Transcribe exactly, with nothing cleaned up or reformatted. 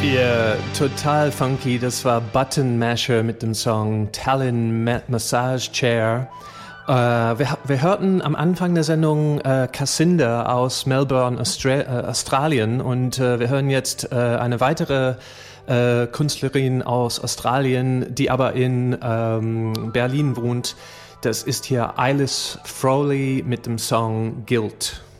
Ja, total funky. Das war Button Masher mit dem Song Talon Ma- Massage Chair. Äh, wir, wir hörten am Anfang der Sendung äh, Cassinda aus Melbourne, Austra- äh, Australien. Und äh, wir hören jetzt äh, eine weitere äh, Künstlerin aus Australien, die aber in ähm, Berlin wohnt. Das ist hier Eilish Frawley mit dem Song Guilt.